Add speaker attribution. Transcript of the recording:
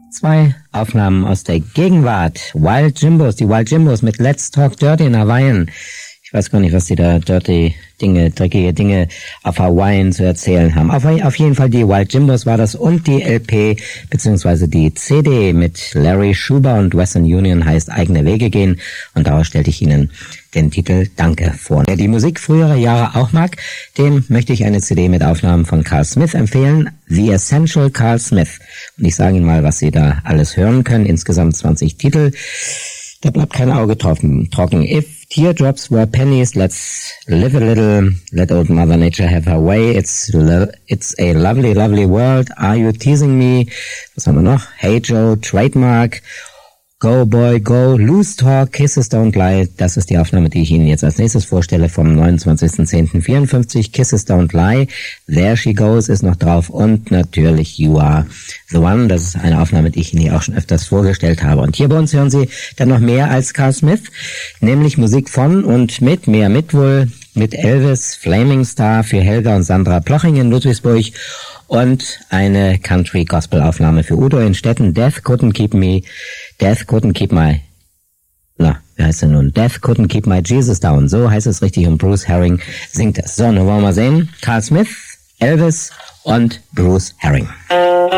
Speaker 1: Zwei Aufnahmen aus der Gegenwart. Wild Jimbos, die Wild Jimbos mit Let's Talk Dirty in Hawaiian. Ich weiß gar nicht, was die da dreckige Dinge auf Hawaiian zu erzählen haben. Auf jeden Fall die Wild Jimbos war das und die LP bzw. die CD mit Larry Schuber und Western Union heißt Eigene Wege gehen und daraus stellte ich Ihnen den Titel Danke vor. Wer die Musik früherer Jahre auch mag, dem möchte ich eine CD mit Aufnahmen von Carl Smith empfehlen. The Essential Carl Smith. Und ich sage Ihnen mal, was Sie da alles hören können. Insgesamt 20 Titel. Da bleibt kein Auge trocken. If teardrops were pennies, let's live a little, let old Mother Nature have her way, it's a lovely, lovely world, are you teasing me? Was haben wir noch? Hey Joe, Trademark, Go Boy Go, Loose Talk, Kisses Don't Lie, das ist die Aufnahme, die ich Ihnen jetzt als nächstes vorstelle vom 29.10.54, Kisses Don't Lie, There She Goes ist noch drauf und natürlich You Are The One, das ist eine Aufnahme, die ich Ihnen hier auch schon öfters vorgestellt habe. Und hier bei uns hören Sie dann noch mehr als Carl Smith, nämlich Musik von und mit Mehr Mitwohl, mit Elvis, Flaming Star für Helga und Sandra Ploching in Ludwigsburg und eine Country-Gospel-Aufnahme für Udo in Stetten, Death Couldn't Keep My Jesus Down. So heißt es richtig und Bruce Herring singt es. So, nun wollen wir mal sehen. Carl Smith, Elvis und Bruce Herring.